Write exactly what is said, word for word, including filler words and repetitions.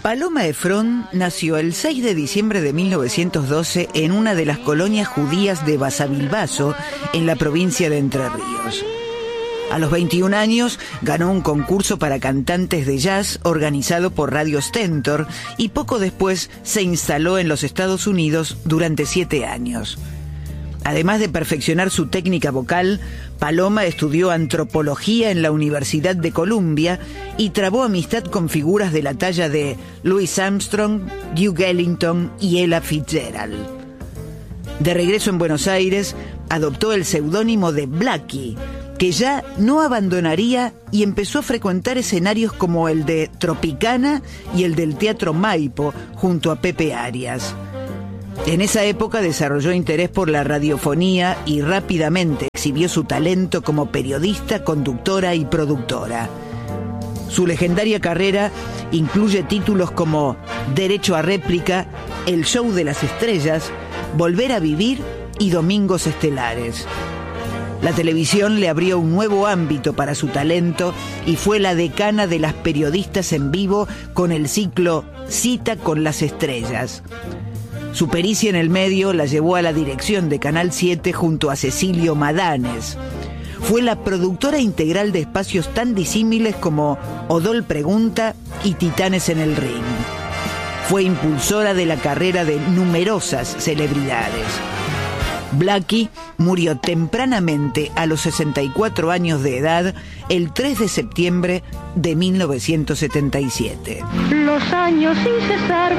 Paloma Efrón nació el seis de diciembre de mil novecientos doce en una de las colonias judías de Basavilbaso, en la provincia de Entre Ríos. A los veintiún años ganó un concurso para cantantes de jazz organizado por Radio Stentor y poco después se instaló en los Estados Unidos durante siete años. Además de perfeccionar su técnica vocal, Paloma estudió antropología en la Universidad de Columbia y trabó amistad con figuras de la talla de Louis Armstrong, Duke Ellington y Ella Fitzgerald. De regreso en Buenos Aires, adoptó el seudónimo de Blackie, que ya no abandonaría y empezó a frecuentar escenarios como el de Tropicana y el del Teatro Maipo, junto a Pepe Arias. En esa época desarrolló interés por la radiofonía y rápidamente exhibió su talento como periodista, conductora y productora. Su legendaria carrera incluye títulos como Derecho a réplica, El show de las estrellas, Volver a vivir y Domingos estelares. La televisión le abrió un nuevo ámbito para su talento y fue la decana de las periodistas en vivo con el ciclo Cita con las estrellas. Su pericia en el medio la llevó a la dirección de Canal siete junto a Cecilio Madanes. Fue la productora integral de espacios tan disímiles como Odol Pregunta y Titanes en el Ring. Fue impulsora de la carrera de numerosas celebridades. Blackie murió tempranamente a los sesenta y cuatro años de edad el tres de septiembre de mil novecientos setenta y siete. Los años sin cesar